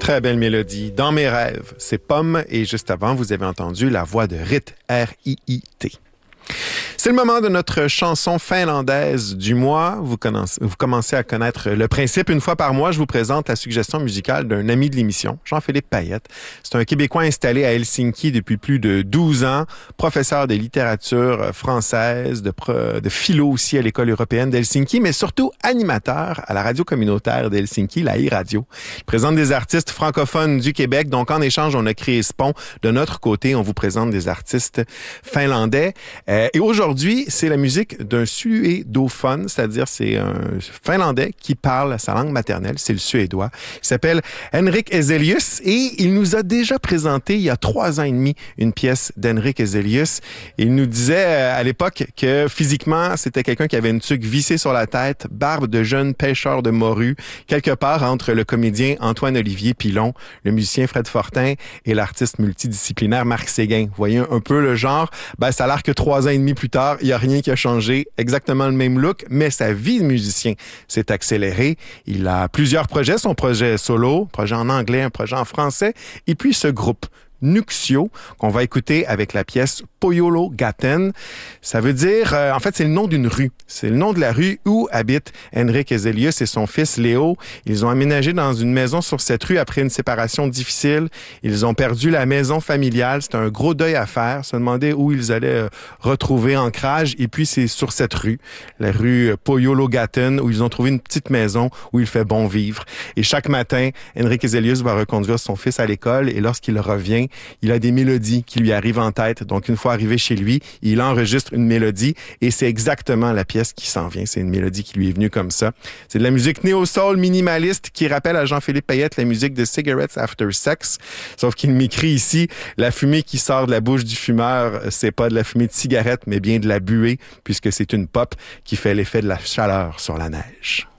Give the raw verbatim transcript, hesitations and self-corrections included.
Très belle mélodie. Dans mes rêves, c'est Pomme. Et juste avant, vous avez entendu la voix de Rit, R I I T. C'est le moment de notre chanson finlandaise du mois. Vous commencez, vous commencez à connaître le principe. Une fois par mois, je vous présente la suggestion musicale d'un ami de l'émission, Jean-Philippe Payette. C'est un Québécois installé à Helsinki depuis plus de douze ans, professeur de littérature française, de, de philo aussi à l'École européenne d'Helsinki, mais surtout animateur à la radio communautaire d'Helsinki, la e-radio. Il présente des artistes francophones du Québec, donc en échange, on a créé ce pont. De notre côté, on vous présente des artistes finlandais. Euh, et aujourd'hui, Aujourd'hui, c'est la musique d'un suédophone, c'est-à-dire c'est un Finlandais qui parle sa langue maternelle, c'est le suédois. Il s'appelle Henrik Ezelius et il nous a déjà présenté il y a trois ans et demi une pièce d'Henrik Ezelius. Il nous disait à l'époque que physiquement, c'était quelqu'un qui avait une tuque vissée sur la tête, barbe de jeune pêcheur de morue, quelque part entre le comédien Antoine-Olivier Pilon, le musicien Fred Fortin et l'artiste multidisciplinaire Marc Séguin. Vous voyez un peu le genre? Ben, ça a l'air que trois ans et demi plus tard, il n'y a rien qui a changé, exactement le même look, mais sa vie de musicien s'est accélérée. Il a plusieurs projets, son projet solo, un projet en anglais, un projet en français, et puis ce groupe Nuxio, qu'on va écouter avec la pièce Poyolo Gaten. Ça veut dire, euh, en fait, c'est le nom d'une rue. C'est le nom de la rue où habite Henrik Ezelius et son fils Léo. Ils ont aménagé dans une maison sur cette rue après une séparation difficile. Ils ont perdu la maison familiale. C'était un gros deuil à faire. Se demander où ils allaient euh, retrouver ancrage. Et puis, c'est sur cette rue, la rue Poyolo Gaten, où ils ont trouvé une petite maison où il fait bon vivre. Et chaque matin, Henrik Ezelius va reconduire son fils à l'école et lorsqu'il revient, il a des mélodies qui lui arrivent en tête. Donc, une fois arrivé chez lui, il enregistre une mélodie et c'est exactement la pièce qui s'en vient. C'est une mélodie qui lui est venue comme ça. C'est de la musique néo-soul minimaliste qui rappelle à Jean-Philippe Payette la musique de Cigarettes After Sex. Sauf qu'il m'écrit ici, la fumée qui sort de la bouche du fumeur, c'est pas de la fumée de cigarette, mais bien de la buée, puisque c'est une pop qui fait l'effet de la chaleur sur la neige.